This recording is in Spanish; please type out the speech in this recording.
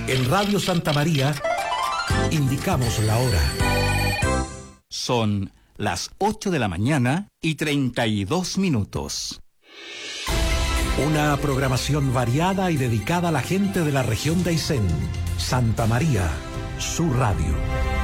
En Radio Santa María indicamos la hora. Son las 8 de la mañana y 32 minutos. Una programación variada y dedicada a la gente de la región de Aysén. Santa María, su radio.